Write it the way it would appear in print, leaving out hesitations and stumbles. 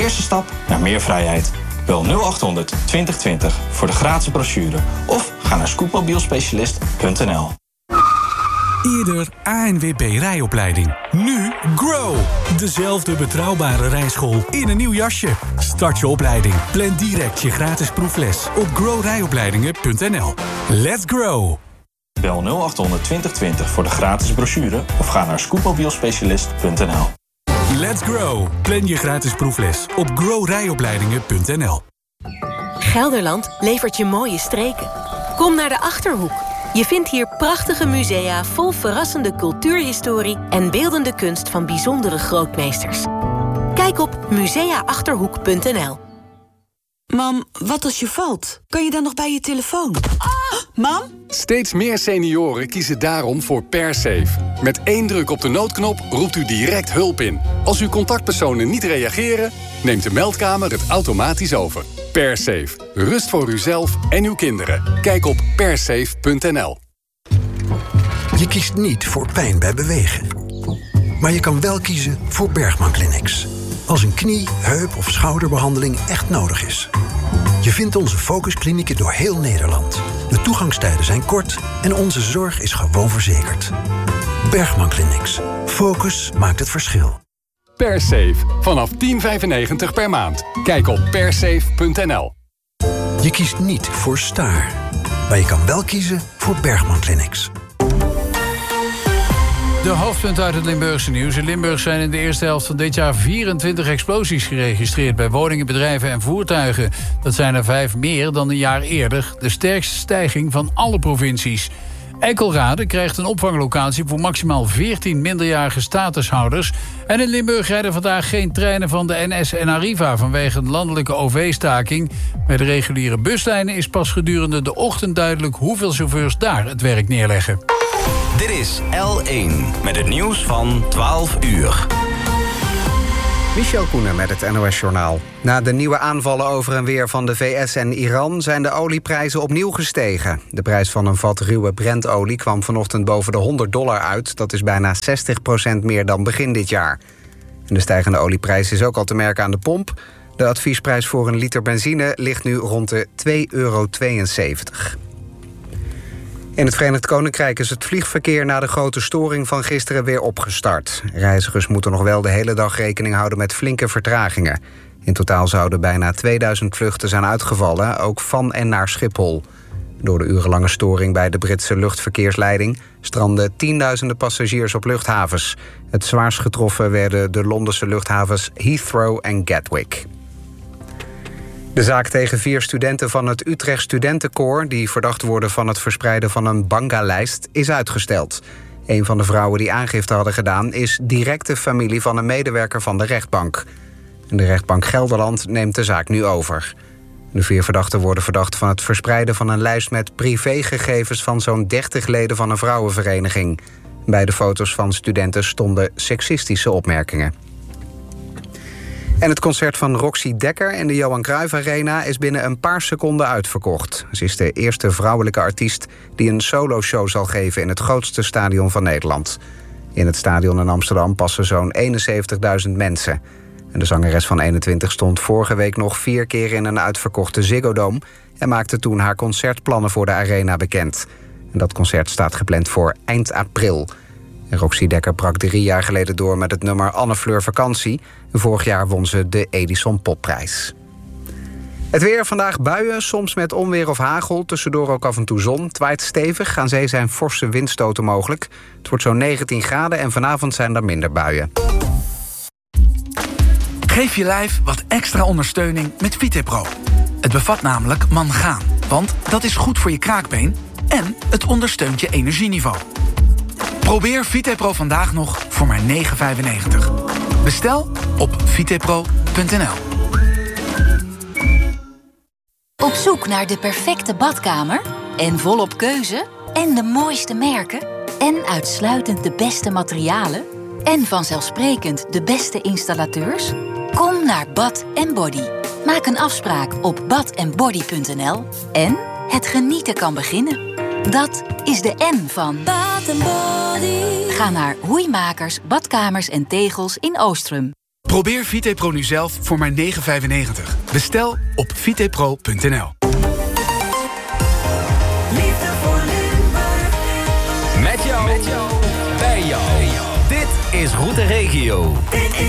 eerste stap naar meer vrijheid. Bel 0800 2020 voor de gratis brochure of ga naar scootmobielspecialist.nl. Eerder ANWB rijopleiding. Nu Grow. Dezelfde betrouwbare rijschool in een nieuw jasje. Start je opleiding. Plan direct je gratis proefles op growrijopleidingen.nl. Let's grow. Bel 0800 2020 voor de gratis brochure of ga naar scootmobielspecialist.nl. Let's grow. Plan je gratis proefles op growrijopleidingen.nl. Gelderland levert je mooie streken. Kom naar de Achterhoek. Je vindt hier prachtige musea vol verrassende cultuurhistorie en beeldende kunst van bijzondere grootmeesters. Kijk op museaachterhoek.nl. Mam, wat als je valt? Kan je dan nog bij je telefoon? Mam? Steeds meer senioren kiezen daarom voor PerSafe. Met 1 druk op de noodknop roept u direct hulp in. Als uw contactpersonen niet reageren, neemt de meldkamer het automatisch over. PerSafe. Rust voor uzelf en uw kinderen. Kijk op persafe.nl. Je kiest niet voor pijn bij bewegen. Maar je kan wel kiezen voor Bergman Clinics. Als een knie, heup of schouderbehandeling echt nodig is. Je vindt onze focusklinieken door heel Nederland. De toegangstijden zijn kort en onze zorg is gewoon verzekerd. Bergman Clinics. Focus maakt het verschil. PerSafe. Vanaf €10,95 per maand. Kijk op persafe.nl. Je kiest niet voor Staar. Maar je kan wel kiezen voor Bergman Clinics. De hoofdpunten uit het Limburgse nieuws. In Limburg zijn in de eerste helft van dit jaar 24 explosies geregistreerd bij woningen, bedrijven en voertuigen. Dat zijn er 5 meer dan een jaar eerder. De sterkste stijging van alle provincies. Eickelrade krijgt een opvanglocatie voor maximaal 14 minderjarige statushouders. En in Limburg rijden vandaag geen treinen van de NS en Arriva vanwege een landelijke OV-staking. Bij de reguliere buslijnen is pas gedurende de ochtend duidelijk hoeveel chauffeurs daar het werk neerleggen. Dit is L1 met het nieuws van 12 uur. Michel Koenen met het NOS-journaal. Na de nieuwe aanvallen over en weer van de VS en Iran zijn de olieprijzen opnieuw gestegen. De prijs van een vat ruwe Brentolie kwam vanochtend boven de $100 uit. Dat is bijna 60% meer dan begin dit jaar. En de stijgende olieprijs is ook al te merken aan de pomp. De adviesprijs voor een liter benzine ligt nu rond de €2,72. In het Verenigd Koninkrijk is het vliegverkeer na de grote storing van gisteren weer opgestart. Reizigers moeten nog wel de hele dag rekening houden met flinke vertragingen. In totaal zouden bijna 2000 vluchten zijn uitgevallen, ook van en naar Schiphol. Door de urenlange storing bij de Britse luchtverkeersleiding strandden tienduizenden passagiers op luchthavens. Het zwaarst getroffen werden de Londense luchthavens Heathrow en Gatwick. De zaak tegen 4 studenten van het Utrecht Studentenkoor die verdacht worden van het verspreiden van een banga-lijst, is uitgesteld. Een van de vrouwen die aangifte hadden gedaan is directe familie van een medewerker van de rechtbank. De rechtbank Gelderland neemt de zaak nu over. De 4 verdachten worden verdacht van het verspreiden van een lijst met privégegevens van zo'n 30 leden van een vrouwenvereniging. Bij de foto's van studenten stonden seksistische opmerkingen. En het concert van Roxy Dekker in de Johan Cruijff Arena is binnen een paar seconden uitverkocht. Ze is de eerste vrouwelijke artiest die een soloshow zal geven in het grootste stadion van Nederland. In het stadion in Amsterdam passen zo'n 71.000 mensen. En de zangeres van 21 stond vorige week nog 4 keer in een uitverkochte Ziggo Dome en maakte toen haar concertplannen voor de arena bekend. En dat concert staat gepland voor eind april. En Roxy Dekker brak 3 jaar geleden door met het nummer Anne Fleur Vakantie. Vorig jaar won ze de Edison Popprijs. Het weer, vandaag buien, soms met onweer of hagel. Tussendoor ook af en toe zon. Het waait stevig, aan zee zijn forse windstoten mogelijk. Het wordt zo'n 19 graden en vanavond zijn er minder buien. Geef je lijf wat extra ondersteuning met VitePro. Het bevat namelijk mangaan, want dat is goed voor je kraakbeen en het ondersteunt je energieniveau. Probeer VitePro vandaag nog voor maar €9,95. Bestel op vitepro.nl. Op zoek naar de perfecte badkamer? En volop keuze? En de mooiste merken? En uitsluitend de beste materialen? En vanzelfsprekend de beste installateurs? Kom naar Bath & Body. Maak een afspraak op bathandbody.nl. En het genieten kan beginnen. Dat is de N van Bath & Body. Ga naar Hoeimakers, Badkamers en Tegels in Oostrum. Probeer VitePro nu zelf voor maar €9,95. Bestel op vitepro.nl. Met jou, bij jou. Dit is Route Regio.